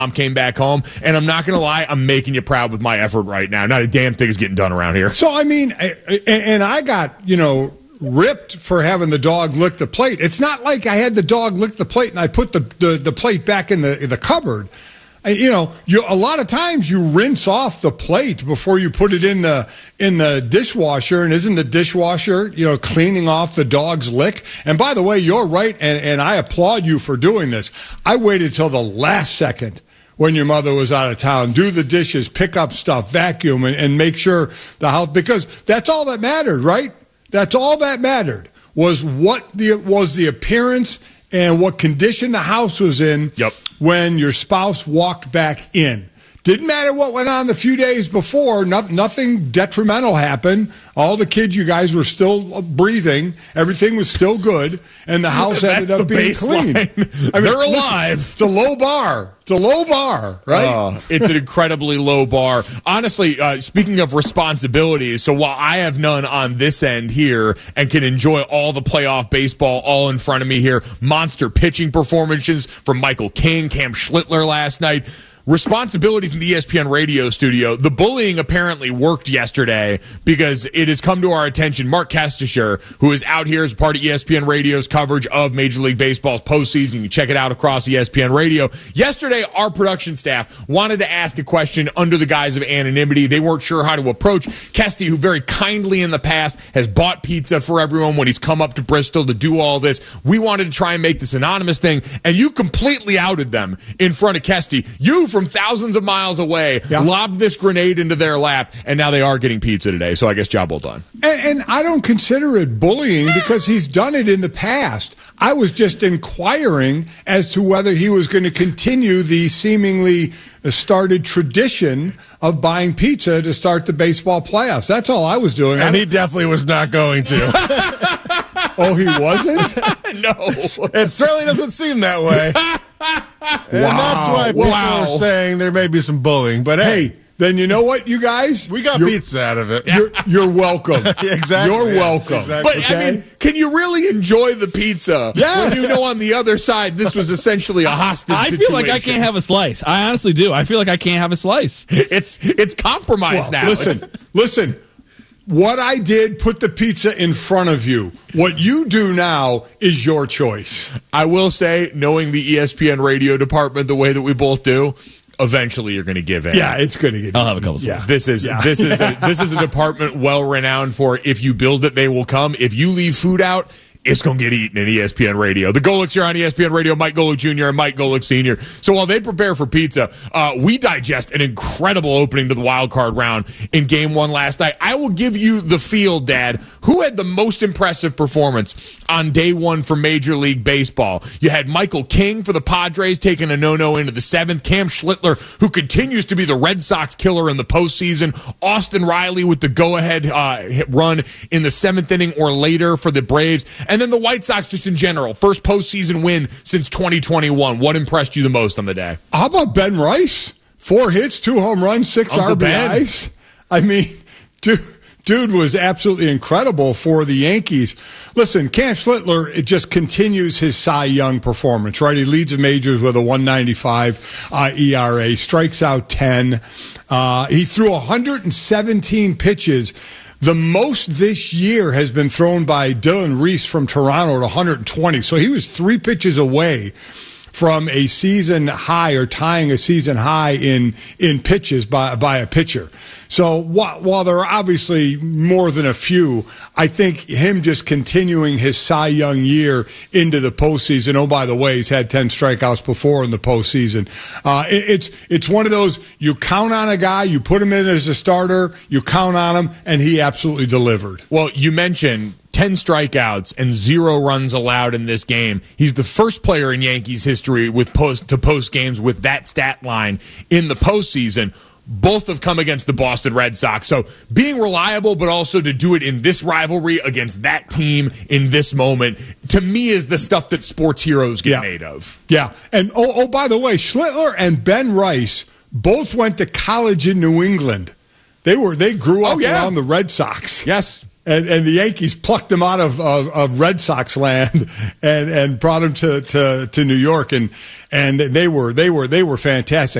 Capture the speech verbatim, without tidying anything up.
Mom came back home, and I'm not going to lie, I'm making you proud with my effort right now. Not a damn thing is getting done around here. So, I mean, and I got, you know, ripped for having the dog lick the plate. It's not like I had the dog lick the plate and I put the, the, the plate back in the, in the cupboard. You know, you, a lot of times you rinse off the plate before you put it in the in the dishwasher, and isn't the dishwasher, you know, cleaning off the dog's lick? And by the way, you're right, and, and I applaud you for doing this. I waited till the last second when your mother was out of town, do the dishes, pick up stuff, vacuum, and, and make sure the house, because that's all that mattered, right? That's all that mattered was what the was the appearance and what condition the house was in yep. when your spouse walked back in. Didn't matter what went on the few days before. No, nothing detrimental happened. All the kids, you guys were still breathing. Everything was still good. And the house ended up being clean. I mean, They're alive. Listen, it's a low bar. It's a low bar, right? Uh, it's an incredibly low bar. Honestly, uh, speaking of responsibilities, so while I have none on this end here and can enjoy all the playoff baseball all in front of me here, monster pitching performances from Michael King, Cam Schlittler last night, responsibilities in the E S P N radio studio. The bullying apparently worked yesterday because it has come to our attention. Mark Kestisher, who is out here as part of E S P N radio's coverage of Major League Baseball's postseason. You can check it out across E S P N radio. Yesterday, our production staff wanted to ask a question under the guise of anonymity. They weren't sure how to approach Kesty, who very kindly in the past has bought pizza for everyone when he's come up to Bristol to do all this. We wanted to try and make this anonymous thing, and you completely outed them in front of Kesty. You from thousands of miles away, yeah. lobbed this grenade into their lap, and now they are getting pizza today. So I guess job well done. And, and I don't consider it bullying because he's done it in the past. I was just inquiring as to whether he was going to continue the seemingly started tradition of buying pizza to start the baseball playoffs. That's all I was doing. And he definitely was not going to. Oh, he wasn't? No. It certainly doesn't seem that way. And wow. that's why people wow. are saying there may be some bullying. But hey, hey, then you know what, you guys? We got pizza out of it. You're, you're welcome. Exactly. You're yeah, welcome. Exactly. But, okay? I mean, can you really enjoy the pizza yes. when you know on the other side this was essentially a hostage I situation? feel like I can't have a slice. I honestly do. I feel like I can't have a slice. It's, it's compromised well, now. Listen, it's, listen. What I did, put the pizza in front of you. What you do now is your choice. I will say, knowing the E S P N radio department the way that we both do, eventually you're going to give in. Yeah, it's going to get. I'll have a couple yeah. slices. This is yeah. this is a, this is a department well renowned for if you build it, they will come. If you leave food out, it's going to get eaten in E S P N radio. The Golics here on E S P N radio, Mike Golick Junior and Mike Golick Senior So while they prepare for pizza, uh, we digest an incredible opening to the wild card round in game one last night. I will give you the field, Dad. Who had the most impressive performance on day one for Major League Baseball? You had Michael King for the Padres taking a no-no into the seventh. Cam Schlittler, who continues to be the Red Sox killer in the postseason. Austin Riley with the go-ahead uh, run in the seventh inning or later for the Braves. And then the White Sox just in general. First postseason win since twenty twenty-one. What impressed you the most on the day? How about Ben Rice? Four hits, two home runs, six Uncle R B Is. Ben. I mean, dude, dude was absolutely incredible for the Yankees. Listen, Cam Schlittler, it just continues his Cy Young performance, right? He leads the majors with a one ninety-five uh, E R A, strikes out ten. Uh, he threw one hundred seventeen pitches. The most this year has been thrown by Dylan Reese from Toronto at one hundred twenty. So he was three pitches away from a season high or tying a season high in in pitches by by a pitcher. So while, while there are obviously more than a few, I think him just continuing his Cy Young year into the postseason. Oh, by the way, he's had ten strikeouts before in the postseason. Uh, it, it's it's one of those, you count on a guy, you put him in as a starter, you count on him, and he absolutely delivered. Well, you mentioned ten strikeouts and zero runs allowed in this game. He's the first player in Yankees history with post to post games with that stat line in the postseason. Both have come against the Boston Red Sox. So being reliable, but also to do it in this rivalry against that team in this moment, to me is the stuff that sports heroes get yeah. made of. Yeah. And, oh, oh, by the way, Schlittler and Ben Rice both went to college in New England. They were they grew up oh, yeah. around the Red Sox. Yes. And, and the Yankees plucked him out of, of, of Red Sox land and, and brought him to, to, to New York, and and they were they were they were fantastic.